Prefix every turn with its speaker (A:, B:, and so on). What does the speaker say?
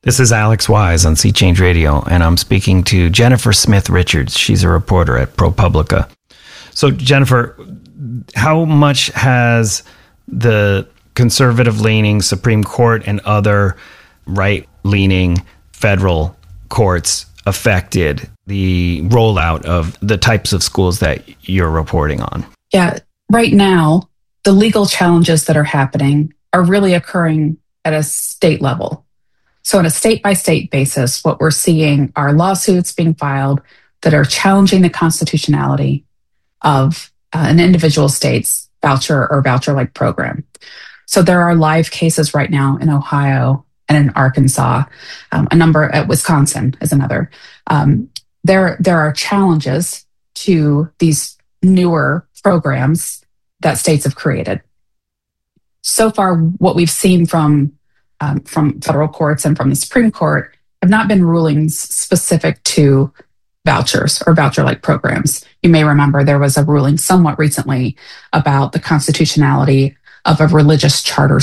A: This is Alex Wise on Sea Change Radio, and I'm speaking to Jennifer Smith Richards. She's a reporter at ProPublica. So, Jennifer, how much has the conservative-leaning Supreme Court and other right-leaning federal courts affected the rollout of the types of schools that you're reporting on?
B: Yeah, right now, the legal challenges that are happening are really occurring at a state level. So on a state-by-state basis, what we're seeing are lawsuits being filed that are challenging the constitutionality of an individual state's voucher or voucher-like program. So there are live cases right now in Ohio and in Arkansas, a number at Wisconsin is another. There are challenges to these newer programs that states have created. So far, what we've seen from federal courts and from the Supreme Court have not been rulings specific to vouchers or voucher-like programs. You may remember there was a ruling somewhat recently about the constitutionality of a religious charter